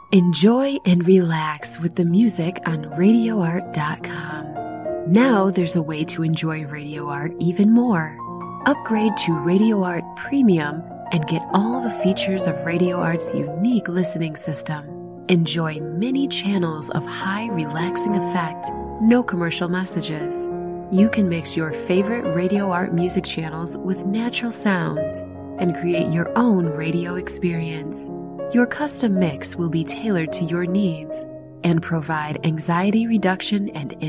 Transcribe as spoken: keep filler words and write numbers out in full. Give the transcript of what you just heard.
Enjoy and relax with the music on radio art dot com. Now there's a way to enjoy Radio Art even more. Upgrade to Radio Art Premium and get all the features of Radio Art's unique listening system. Enjoy many channels of high relaxing effect, no commercial messages. You can mix your favorite Radio Art music channels with natural sounds and create your own radio experience. Your custom mix will be tailored to your needs and provide anxiety reduction and